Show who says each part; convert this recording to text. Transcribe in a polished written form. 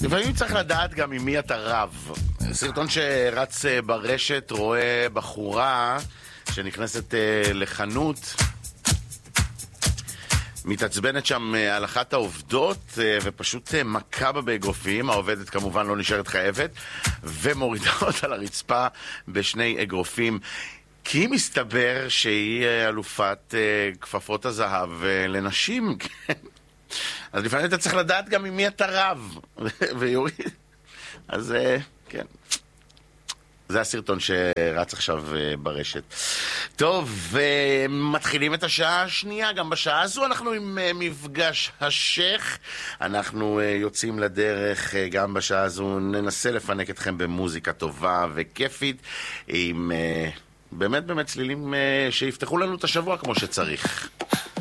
Speaker 1: לפעמים צריך לדעת גם עם מי אתה רב. סרטון שרץ ברשת רואה בחורה שנכנסת לחנות, מתעצבנת שם על אחת העובדות ופשוט מכה בה באגרופים. העובדת כמובן לא נשארת חייבת ומורידה אותה לרצפה בשני אגרופים, כי מסתבר שהיא אלופת כפפות הזהב לנשים. אז לפעמים אתה צריך לדעת גם עם מי אתה רב ויוריד. אז כן, זה הסרטון שרץ עכשיו ברשת. טוב, מתחילים את השעה השנייה. גם בשעה הזו אנחנו עם מפגש השייח. אנחנו יוצאים לדרך. גם בשעה הזו ננסה לפנק אתכם במוזיקה טובה וכיפית, עם באמת צלילים שיפתחו לנו את השבוע כמו שצריך.